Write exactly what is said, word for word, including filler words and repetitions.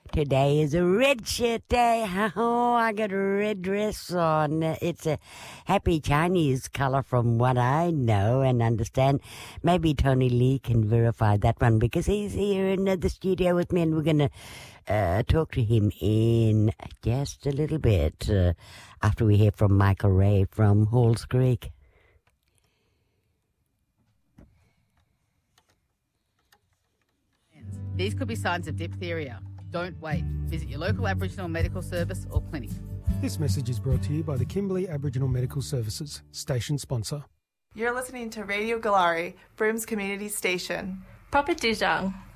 Today is a red shirt day. Oh, I got a red dress on. It's a happy Chinese colour from what I know and understand. Maybe Tony Lee can verify that one because he's here in the studio with me and we're going to uh, talk to him in just a little bit uh, after we hear from Michael Ray from Halls Creek. These could be signs of diphtheria. Don't wait. Visit your local Aboriginal medical service or clinic. This message is brought to you by the Kimberley Aboriginal Medical Services, station sponsor. You're listening to Radio Galari, Broom's community station. Papa Dijang.